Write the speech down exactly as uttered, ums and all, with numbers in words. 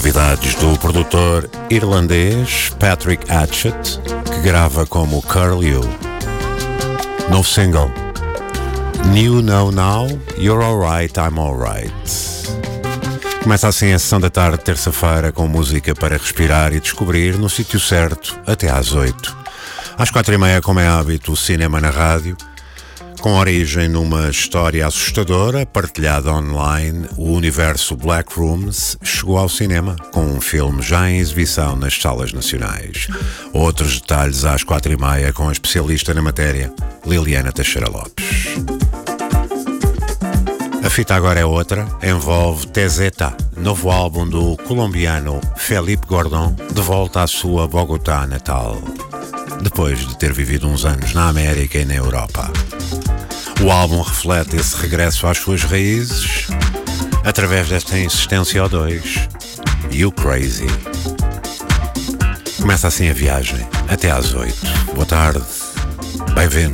Novidades do produtor irlandês Patrick Hatchett, que grava como Curlew. Novo single New Know Now, You're Alright, I'm Alright. Começa assim a sessão da tarde de terça-feira com música para respirar e descobrir no sítio certo até às oito. Às quatro e meia, como é hábito, o cinema na rádio, com origem numa história assustadora partilhada online. O universo Black Rooms chegou ao cinema com um filme já em exibição nas salas nacionais. Outros detalhes às quatro e meia com a especialista na matéria, Liliana Teixeira Lopes. A fita agora é outra, envolve Tezeta, novo álbum do colombiano Felipe Gordon, de volta à sua Bogotá natal, depois de ter vivido uns anos na América e na Europa. O álbum reflete esse regresso às suas raízes através desta insistência ao dois, You Crazy. Começa assim a viagem, até às oito. Boa tarde, bem-vindo.